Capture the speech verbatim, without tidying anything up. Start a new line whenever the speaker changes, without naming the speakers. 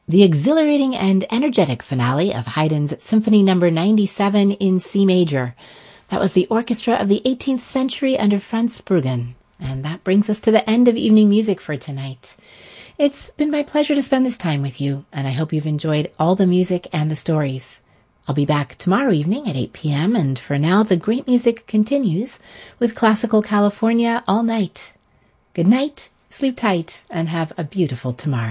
the exhilarating and energetic finale of Haydn's Symphony Number ninety-seven in C major. That was the orchestra of the eighteenth century under Franz Bruggen. And that brings us to the end of evening music for tonight. It's been my pleasure to spend this time with you, and I hope you've enjoyed all the music and the stories. I'll be back tomorrow evening at eight p.m., and for now, the great music continues with Classical California all night. Good night, sleep tight, and have a beautiful tomorrow.